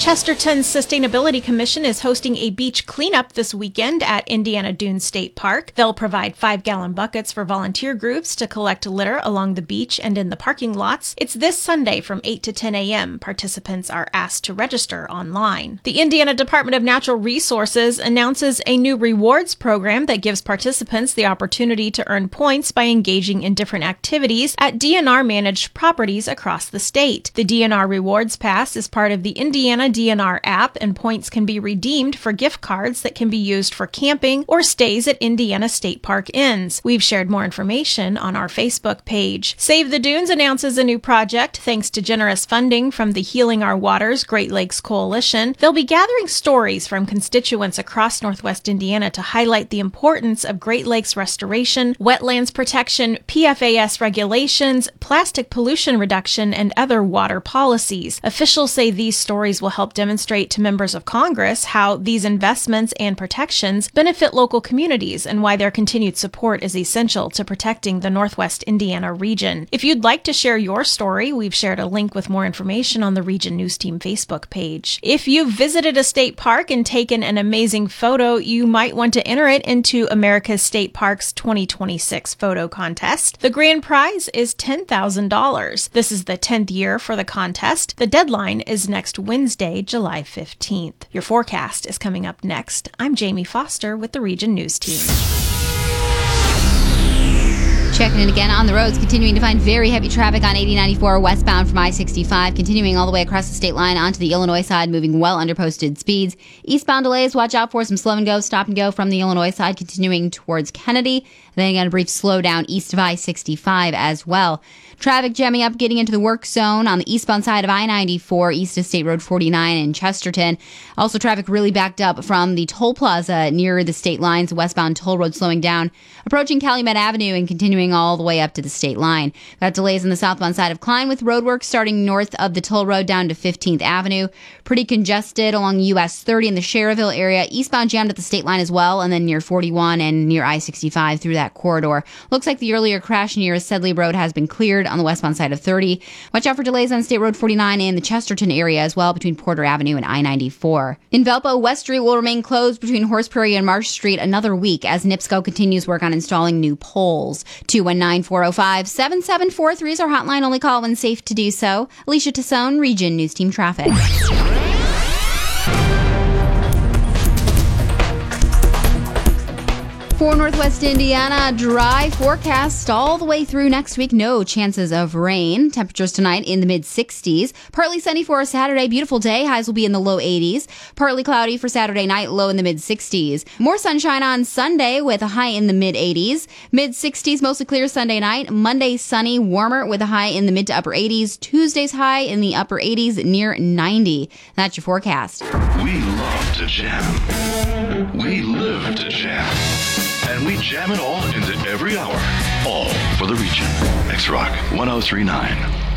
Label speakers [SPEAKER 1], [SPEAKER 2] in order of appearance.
[SPEAKER 1] Chesterton's Sustainability Commission is hosting a beach cleanup this weekend at Indiana Dunes State Park. They'll provide 5-gallon buckets for volunteer groups to collect litter along the beach and in the parking lots. It's this Sunday from 8 to 10 a.m. Participants are asked to register online. The Indiana Department of Natural Resources announces a new rewards program that gives participants the opportunity to earn points by engaging in different activities at DNR-managed properties across the state. The DNR Rewards Pass is part of the Indiana DNR app, and points can be redeemed for gift cards that can be used for camping or stays at Indiana State Park Inns. We've shared more information on our Facebook page. Save the Dunes announces a new project thanks to generous funding from the Healing Our Waters Great Lakes Coalition. They'll be gathering stories from constituents across Northwest Indiana to highlight the importance of Great Lakes restoration, wetlands protection, PFAS regulations, plastic pollution reduction, and other water policies. Officials say these stories will help demonstrate to members of Congress how these investments and protections benefit local communities and why their continued support is essential to protecting the Northwest Indiana region. If you'd like to share your story, we've shared a link with more information on the Region News Team Facebook page. If you've visited a state park and taken an amazing photo, you might want to enter it into America's State Parks 2026 photo contest. The grand prize is $10,000. This is the 10th year for the contest. The deadline is next Wednesday, July 15th. Your forecast is coming up next. I'm Jamie Foster with the Region News Team.
[SPEAKER 2] Checking in again on the roads, continuing to find very heavy traffic on 8094 westbound from I-65, continuing all the way across the state line onto the Illinois side, moving well under posted speeds. Eastbound delays, watch out for some slow and go, stop and go from the Illinois side, continuing towards Kennedy. Then again, a brief slowdown east of I-65 as well. Traffic jamming up, getting into the work zone on the eastbound side of I-94, east of State Road 49 in Chesterton. Also, traffic really backed up from the toll plaza near the state lines, westbound toll road slowing down, approaching Calumet Avenue and continuing all the way up to the state line. Got delays on the southbound side of Klein with roadwork starting north of the toll road down to 15th Avenue. Pretty congested along US 30 in the Cherville area. Eastbound jammed at the state line as well, and then near 41 and near I-65 through that corridor. Looks like the earlier crash near Sedley Road has been cleared on the westbound side of 30. Watch out for delays on State Road 49 in the Chesterton area as well between Porter Avenue and I-94. In Valpo, West Street will remain closed between Horse Prairie and Marsh Street another week as NIPSCO continues work on installing new poles. 219-405-7743 is our hotline. Only call when safe to do so. Alicia Tassone, Region News Team Traffic. For Northwest Indiana, dry forecast all the way through next week. No chances of rain. Temperatures tonight in the mid-60s. Partly sunny for Saturday. Beautiful day. Highs will be in the low 80s. Partly cloudy for Saturday night. Low in the mid-60s. More sunshine on Sunday with a high in the mid-80s. Mid-60s, mostly clear Sunday night. Monday, sunny, warmer with a high in the mid to upper 80s. Tuesday's high in the upper 80s near 90. That's your forecast.
[SPEAKER 3] We love to jam. We live to jam. And we jam it all into every hour. All for the region. X-Rock 1039.